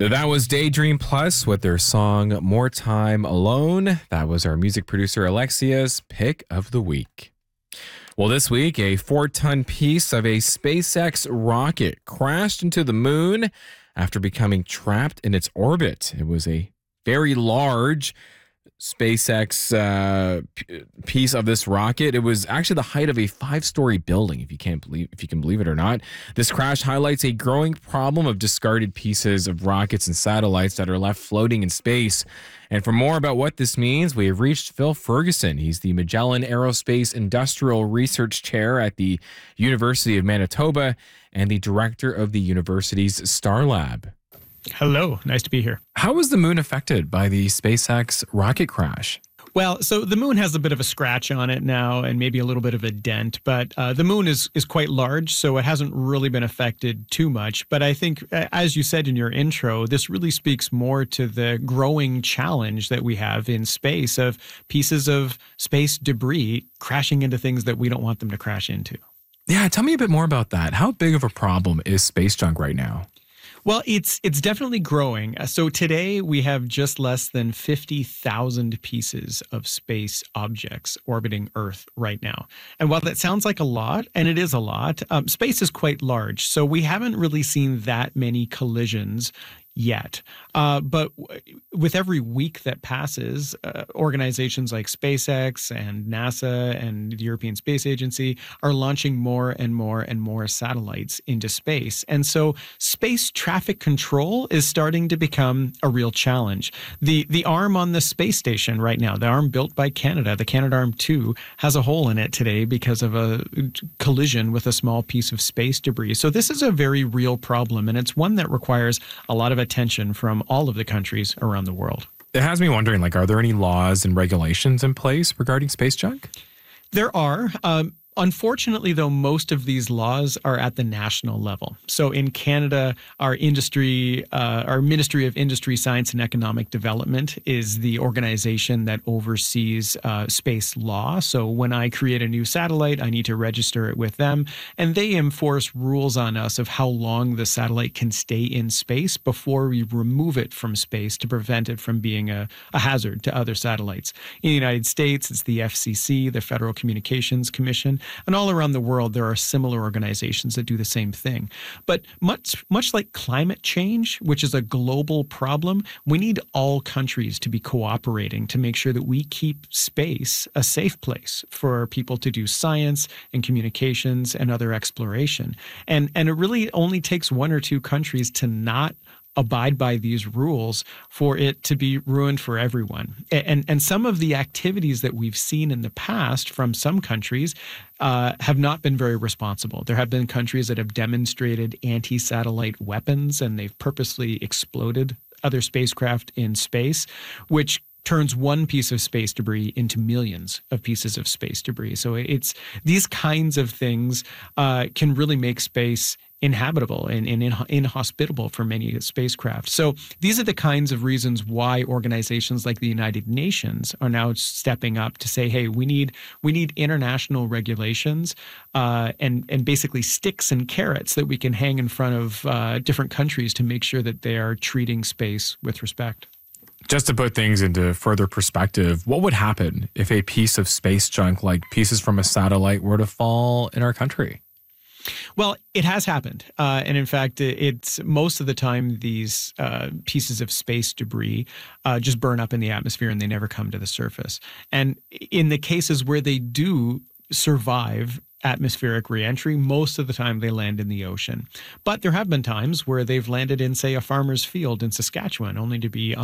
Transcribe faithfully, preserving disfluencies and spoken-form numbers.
That was Daydream Plus with their song More Time Alone. That was our music producer Alexia's pick of the week. Well, this week, a four-ton piece of a SpaceX rocket crashed into the moon after becoming trapped in its orbit. It was a very large SpaceX uh, p- piece of this rocket. It was actually the height of a five-story building, if you can't believe, if you can believe it or not. This crash highlights a growing problem of discarded pieces of rockets and satellites that are left floating in space. And for more about what this means, we have reached Phil Ferguson. He's the Magellan Aerospace Industrial Research Chair at the University of Manitoba and the director of the university's Star Lab. Hello, nice to be here. How was the moon affected by the SpaceX rocket crash? Well, so the moon has a bit of a scratch on it now and maybe a little bit of a dent, but uh, the moon is is quite large, so it hasn't really been affected too much. But I think, as you said in your intro, this really speaks more to the growing challenge that we have in space of pieces of space debris crashing into things that we don't want them to crash into. Yeah, tell me a bit more about that. How big of a problem is space junk right now? Well, it's it's definitely growing. So today we have just less than fifty thousand pieces of space objects orbiting Earth right now. And while that sounds like a lot, and it is a lot, um, space is quite large. So we haven't really seen that many collisions yet. Uh, but w- with every week that passes, uh, organizations like SpaceX and NASA and the European Space Agency are launching more and more and more satellites into space. And so space traffic control is starting to become a real challenge. The the arm on the space station right now, the arm built by Canada, the Canadarm two, has a hole in it today because of a collision with a small piece of space debris. So this is a very real problem, and it's one that requires a lot of attention from all of the countries around the world. It has me wondering, like, are there any laws and regulations in place regarding space junk? There are. Um, Unfortunately, though, most of these laws are at the national level. So in Canada, our industry, uh, our Ministry of Industry, Science and Economic Development is the organization that oversees uh, space law. So when I create a new satellite, I need to register it with them. And they enforce rules on us of how long the satellite can stay in space before we remove it from space to prevent it from being a, a hazard to other satellites. In the United States, it's the F C C, the Federal Communications Commission. And all around the world, there are similar organizations that do the same thing. But much much like climate change, which is a global problem, we need all countries to be cooperating to make sure that we keep space a safe place for people to do science and communications and other exploration. And, and it really only takes one or two countries to not abide by these rules for it to be ruined for everyone. And, and some of the activities that we've seen in the past from some countries uh, have not been very responsible. There have been countries that have demonstrated anti-satellite weapons, and they've purposely exploded other spacecraft in space, which turns one piece of space debris into millions of pieces of space debris. So it's these kinds of things uh, can really make space inhabitable and, and in, inhospitable for many spacecraft. So these are the kinds of reasons why organizations like the United Nations are now stepping up to say, hey, we need we need international regulations uh, and, and basically sticks and carrots that we can hang in front of uh, different countries to make sure that they are treating space with respect. Just to put things into further perspective, what would happen if a piece of space junk, like pieces from a satellite, were to fall in our country? Well, it has happened. Uh, and in fact, it's most of the time these uh, pieces of space debris uh, just burn up in the atmosphere and they never come to the surface. And in the cases where they do survive atmospheric reentry, most of the time they land in the ocean. But there have been times where they've landed in, say, a farmer's field in Saskatchewan, only to be